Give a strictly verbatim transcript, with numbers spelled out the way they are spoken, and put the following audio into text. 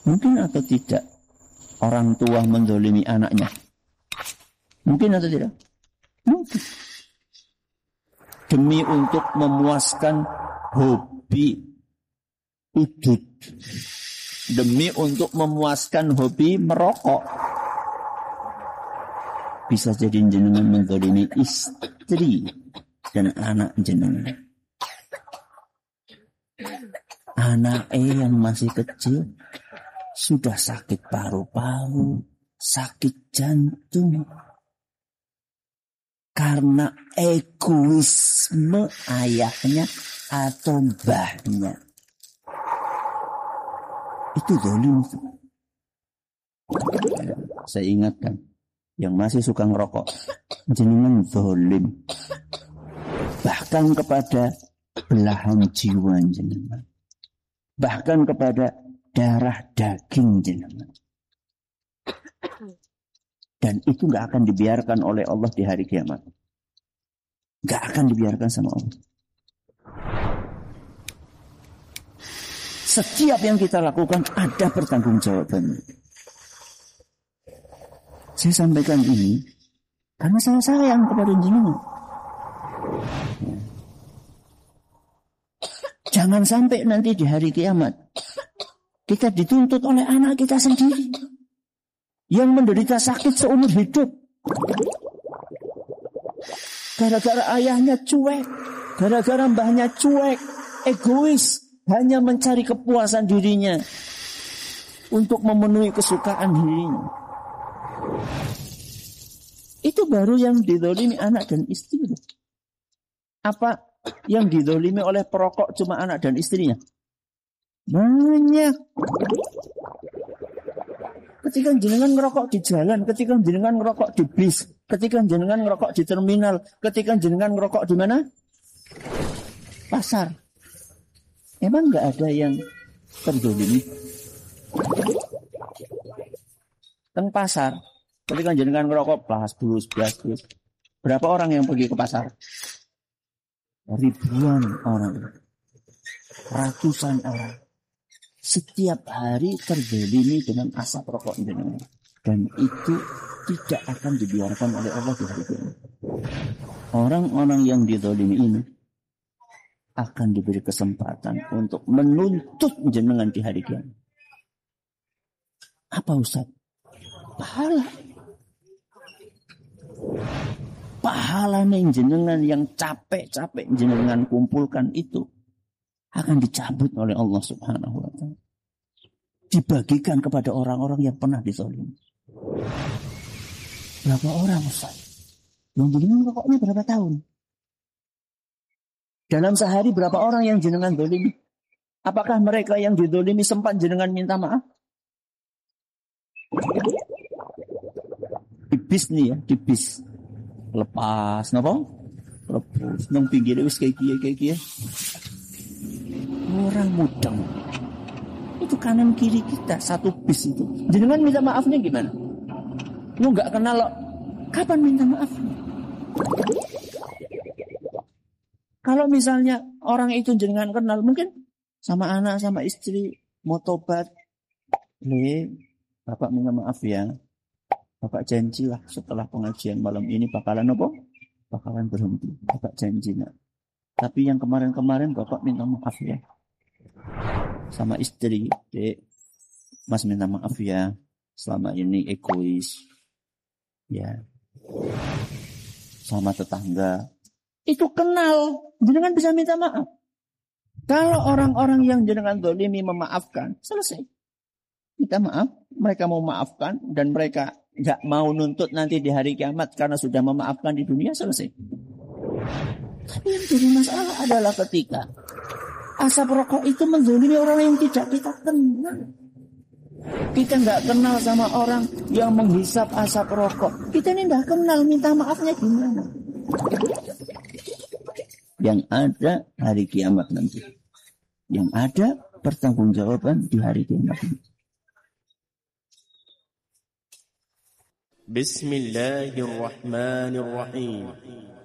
Mungkin atau tidak orang tua menzalimi anaknya? Mungkin atau tidak? Mungkin. Demi untuk memuaskan hobi udut. Demi untuk memuaskan hobi merokok. Bisa jadi jenengan menzalimi istri dan anak jenengan. Anak E yang masih kecil sudah sakit paru-paru, sakit jantung. Karena egoisme ayahnya atau mbahnya. Itu zalim. Saya ingatkan, yang masih suka ngerokok, jenengan zalim. Bahkan kepada belahan jiwa jenengan. Bahkan kepada darah daging jenengan. Dan itu gak akan dibiarkan oleh Allah di hari kiamat. Gak akan dibiarkan sama Allah. Setiap yang kita lakukan ada pertanggungjawabannya. Saya sampaikan ini karena saya sayang kepada jenengan. Jangan sampai nanti di hari kiamat kita dituntut oleh anak kita sendiri yang menderita sakit seumur hidup. Gara-gara ayahnya cuek, gara-gara mbahnya cuek, egois, hanya mencari kepuasan dirinya untuk memenuhi kesukaan dirinya. Itu baru yang dizalimi anak dan istri. Apa yang dizalimi oleh perokok cuma anak dan istrinya? Banyak. Ketika jenengan ngerokok di jalan, ketika jenengan ngerokok di bis, ketika jenengan ngerokok di terminal, ketika jenengan ngerokok di mana? Pasar. Emang nggak ada yang terzalimi? Teng pasar, ketika jenengan ngerokok, belas bulus, belas bulus. Berapa orang yang pergi ke pasar? Ribuan orang, ratusan orang. Setiap hari terzalimi dengan asap rokok jenengan. Dan itu tidak akan dibiarkan oleh Allah di hari kiamat. Orang-orang yang dizalimi ini akan diberi kesempatan untuk menuntut jenengan di hari kiamat. Apa Ustaz? Pahala. Pahala nih jenengan yang capek-capek jenengan kumpulkan itu akan dicabut oleh Allah Subhanahu wa taala. Dibagikan kepada orang-orang yang pernah dizalimi. Berapa orang Ustaz? Yang jenengan rokoknya berapa tahun? Dalam sehari berapa orang yang jenengan zalimi? Apakah mereka yang dizalimi sempat jenengan minta maaf? Di bis nih ya, di bis. Lepas, napa? Lepas, nang pinggir wis kayak kiye kayak kiye. Orang mudeng. Itu kanan kiri kita satu bis itu. Jenengan minta maafnya gimana? Lu nggak kenal loh. Kapan minta maafnya? Kalau misalnya orang itu jenengan kenal, mungkin sama anak sama istri mau tobat. Le, Bapak minta maaf ya. Bapak janjilah setelah pengajian malam ini bakalan apa? Bakalan berhenti. Bapak janji nak. Tapi yang kemarin-kemarin Bapak minta maaf ya. Sama istri, Dek, Mas minta maaf ya. Selama ini egois. Ya. Sama tetangga. Itu kenal. Jenengan bisa minta maaf. Kalau orang-orang yang jenengan zalimi memaafkan, selesai. Minta maaf, mereka mau maafkan dan mereka gak mau nuntut nanti di hari kiamat karena sudah memaafkan di dunia, selesai. Tapi yang jadi masalah adalah ketika asap rokok itu menzalimi orang yang tidak kita kenal. Kita gak kenal sama orang yang menghisap asap rokok. Kita ini gak kenal, minta maafnya gimana? Yang ada hari kiamat nanti. Yang ada pertanggungjawaban di hari kiamat. Bismillahirrahmanirrahim.